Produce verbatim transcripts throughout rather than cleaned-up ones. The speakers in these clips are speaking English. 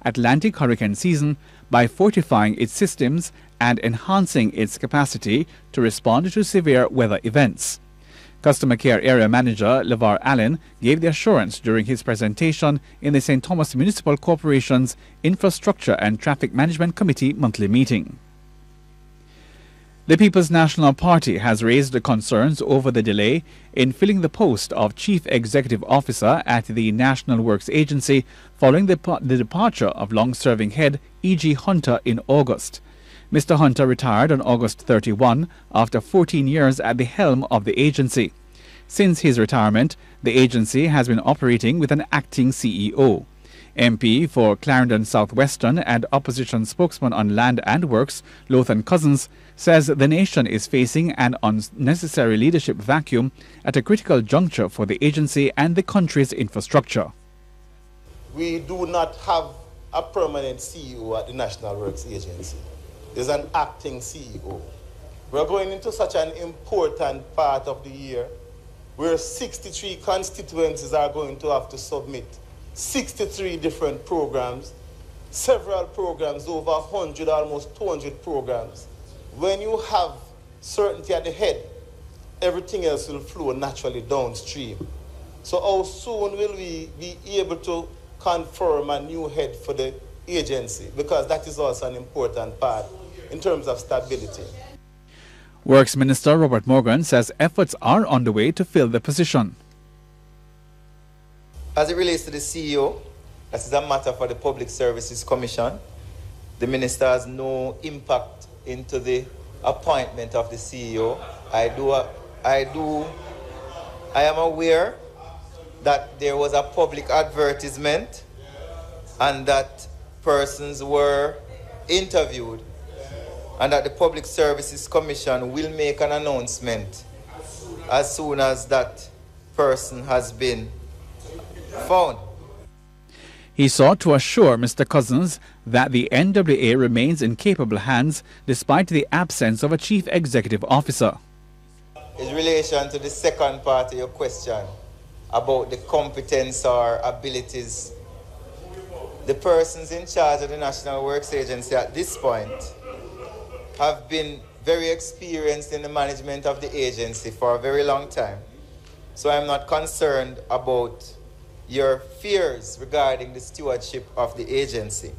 Atlantic hurricane season by fortifying its systems and enhancing its capacity to respond to severe weather events. Customer Care Area Manager LeVar Allen gave the assurance during his presentation in the Saint Thomas Municipal Corporation's Infrastructure and Traffic Management Committee monthly meeting. The People's National Party has raised concerns over the delay in filling the post of Chief Executive Officer at the National Works Agency following the, the departure of long-serving head E G Hunter in August. Mister Hunter retired on August thirty-first after fourteen years at the helm of the agency. Since his retirement, the agency has been operating with an acting C E O. M P for Clarendon Southwestern and opposition spokesman on Land and Works, Lothan Cousins, says the nation is facing an unnecessary leadership vacuum at a critical juncture for the agency and the country's infrastructure. We do not have a permanent C E O at the National Works Agency. There's an acting C E O. We're going into such an important part of the year where sixty-three constituencies are going to have to submit sixty-three different programs, several programs, over one hundred, almost two hundred programs. When you have certainty at the head, everything else will flow naturally downstream. So how soon will we be able to confirm a new head for the agency? Because that is also an important part in terms of stability. Works Minister Robert Morgan says efforts are underway to fill the position. As it relates to the C E O, that is a matter for the Public Services Commission. The Minister has no impact into the appointment of the C E O. I do, I do, I am aware that there was a public advertisement and that persons were interviewed, and that the Public Services Commission will make an announcement as soon as that person has been found. He sought to assure Mister Cousins that the N W A remains in capable hands despite the absence of a chief executive officer. In relation to the second part of your question about the competence or abilities, the persons in charge of the National Works Agency at this point have been very experienced in the management of the agency for a very long time. So I'm not concerned about your fears regarding the stewardship of the agency.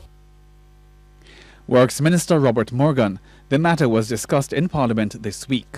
Works Minister Robert Morgan. The matter was discussed in Parliament this week.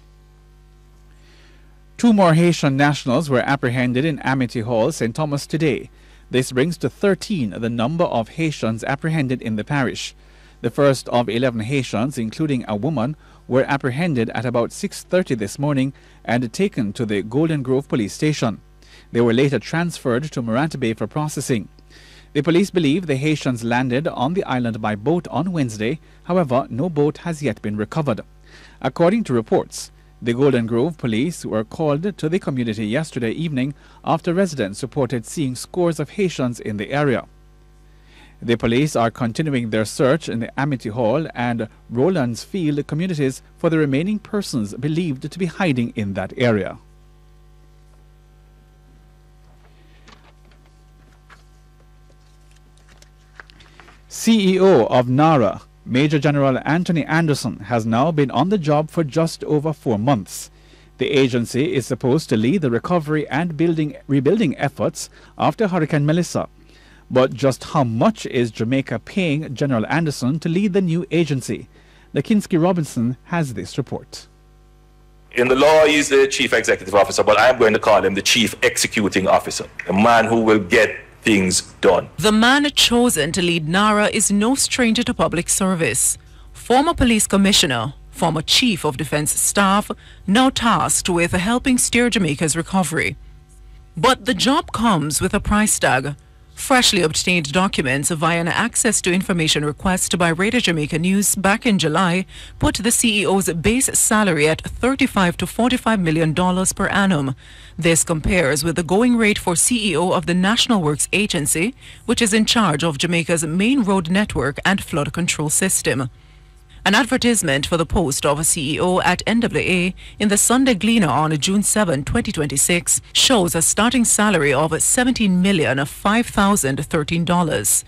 Two more Haitian nationals were apprehended in Amity Hall, Saint Thomas today. This brings to thirteen the number of Haitians apprehended in the parish. The first of eleven Haitians, including a woman, were apprehended at about six thirty this morning and taken to the Golden Grove police station. They were later transferred to Morant Bay for processing. The police believe the Haitians landed on the island by boat on Wednesday. However, no boat has yet been recovered. According to reports, the Golden Grove police were called to the community yesterday evening after residents reported seeing scores of Haitians in the area. The police are continuing their search in the Amity Hall and Rowlands Field communities for the remaining persons believed to be hiding in that area. C E O of NARA, Major General Anthony Anderson, has now been on the job for just over four months. The agency is supposed to lead the recovery and building, rebuilding efforts after Hurricane Melissa. But just how much is Jamaica paying General Anderson to lead the new agency? Lakinsky Robinson has this report. In the law, he's the chief executive officer, but I'm going to call him the chief executing officer, a man who will get things done. The man chosen to lead NARA is no stranger to public service. Former police commissioner, former chief of defense staff, now tasked with helping steer Jamaica's recovery. But the job comes with a price tag. Freshly obtained documents via an access to information request by Radio Jamaica News back in July put the C E O's base salary at thirty-five to forty-five million dollars per annum. This compares with the going rate for C E O of the National Works Agency, which is in charge of Jamaica's main road network and flood control system. An advertisement for the post of a C E O at N W A in the Sunday Gleaner on June seventh, twenty twenty-six shows a starting salary of seventeen million five thousand thirteen dollars.